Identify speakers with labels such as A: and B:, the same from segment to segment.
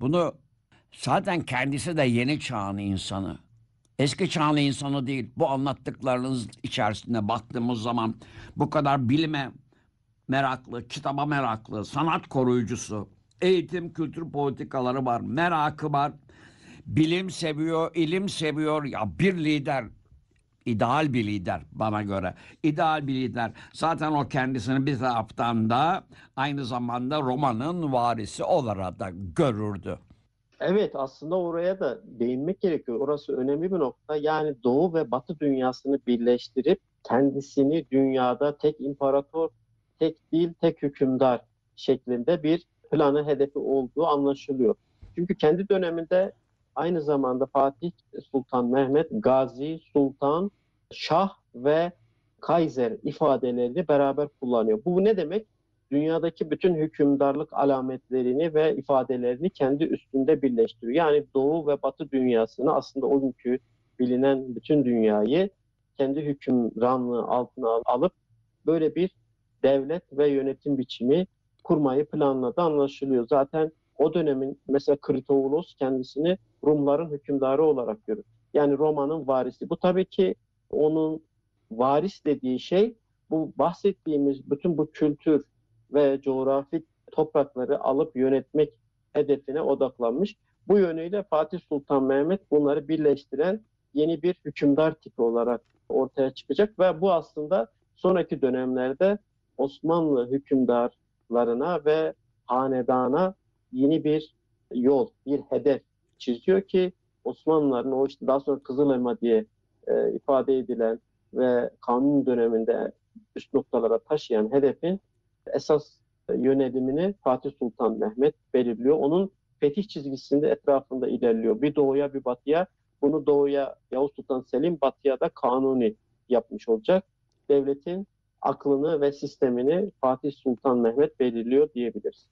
A: Bunu zaten kendisi de yeni çağın insanı. Eski çağın insanı değil. Bu anlattıklarınız içerisinde baktığımız zaman bu kadar bilime meraklı, kitaba meraklı, sanat koruyucusu, eğitim, kültür politikaları var, merakı var. Bilim seviyor, ilim seviyor. Ya bir lider, ideal bir lider bana göre. İdeal bir lider. Zaten o kendisini bir taraftan da aynı zamanda romanın varisi olarak da görürdü.
B: Evet, aslında oraya da değinmek gerekiyor. Orası önemli bir nokta. Yani Doğu ve Batı dünyasını birleştirip kendisini dünyada tek imparator, tek dil, tek hükümdar şeklinde bir planı, hedefi olduğu anlaşılıyor. Çünkü kendi döneminde aynı zamanda Fatih Sultan Mehmet Gazi, Sultan, Şah ve Kaiser ifadelerini beraber kullanıyor. Bu ne demek? Dünyadaki bütün hükümdarlık alametlerini ve ifadelerini kendi üstünde birleştiriyor. Yani Doğu ve Batı dünyasını, aslında o günkü bilinen bütün dünyayı kendi hükümranlığı altına alıp böyle bir devlet ve yönetim biçimi kurmayı planladığı anlaşılıyor. Zaten o dönemin mesela Kritovoulos kendisini Rumların hükümdarı olarak görür. Yani Roma'nın varisi. Bu tabii ki onun varis dediği şey, bu bahsettiğimiz bütün bu kültür ve coğrafik toprakları alıp yönetmek hedefine odaklanmış. Bu yönüyle Fatih Sultan Mehmet bunları birleştiren yeni bir hükümdar tipi olarak ortaya çıkacak ve bu aslında sonraki dönemlerde Osmanlı hükümdarlarına ve hanedana yeni bir yol, bir hedef çiziyor ki Osmanlıların o işte daha sonra Kızılelma diye ifade edilen ve kanun döneminde üst noktalara taşıyan hedefin esas yönelimini Fatih Sultan Mehmet belirliyor. Onun fetih çizgisinde etrafında ilerliyor. Bir doğuya bir batıya. Bunu doğuya Yavuz Sultan Selim, batıya da Kanuni yapmış olacak. Devletin aklını ve sistemini Fatih Sultan Mehmet belirliyor diyebiliriz.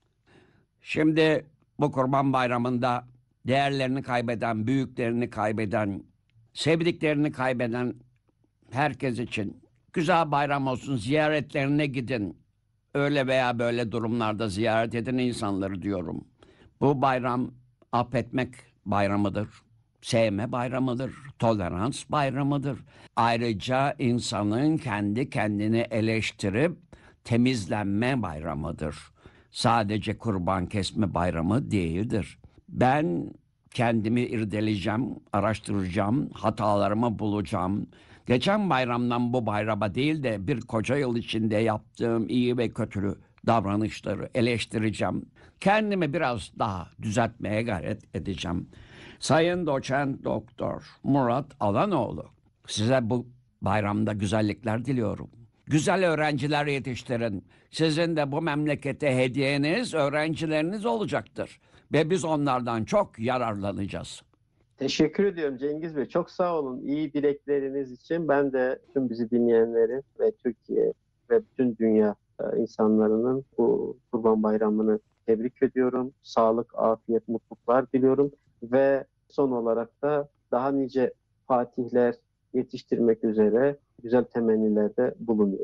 A: Şimdi bu Kurban Bayramı'nda değerlerini kaybeden, büyüklerini kaybeden, sevdiklerini kaybeden herkes için güzel bayram olsun. Ziyaretlerine gidin. Öyle veya böyle durumlarda ziyaret edin insanları diyorum. Bu bayram affetmek bayramıdır. Sevme bayramıdır. Tolerans bayramıdır. Ayrıca insanın kendi kendini eleştirip temizlenme bayramıdır. Sadece kurban kesme bayramı değildir. Ben kendimi irdeleyeceğim, araştıracağım, hatalarımı bulacağım. Geçen bayramdan bu bayrama değil de bir koca yıl içinde yaptığım iyi ve kötü davranışları eleştireceğim. Kendimi biraz daha düzeltmeye gayret edeceğim. Sayın Doçent Doktor Murat Alanoğlu, size bu bayramda güzellikler diliyorum. Güzel öğrenciler yetiştirin. Sizin de bu memlekete hediyeniz öğrencileriniz olacaktır. Ve biz onlardan çok yararlanacağız.
B: Teşekkür ediyorum Cengiz Bey. Çok sağ olun. İyi dilekleriniz için ben de tüm bizi dinleyenlerin ve Türkiye ve bütün dünya insanlarının bu Kurban Bayramı'nı tebrik ediyorum. Sağlık, afiyet, mutluluklar diliyorum ve son olarak da daha nice fatihler yetiştirmek üzere güzel temennilerde bulunuyorum.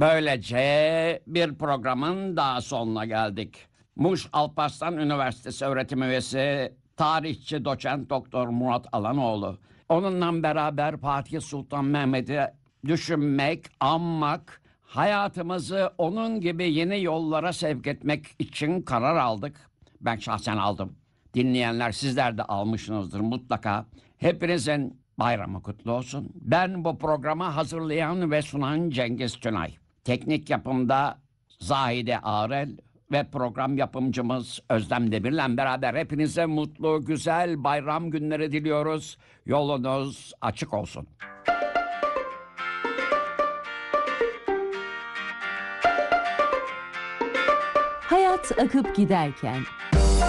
A: Böylece bir programın daha sonuna geldik. Muş Alparslan Üniversitesi öğretim üyesi, tarihçi doçent doktor Murat Alanoğlu. Onunla beraber Fatih Sultan Mehmet'i düşünmek, anmak, hayatımızı onun gibi yeni yollara sevk etmek için karar aldık. Ben şahsen aldım. Dinleyenler sizler de almışsınızdır mutlaka. Hepinizin bayramı kutlu olsun. Ben bu programı hazırlayan ve sunan Cengiz Tünay. Teknik yapımda Zahide Arel ve program yapımcımız Özlem Demir'le beraber hepinize mutlu, güzel bayram günleri diliyoruz. Yolunuz açık olsun.
C: Hayat akıp giderken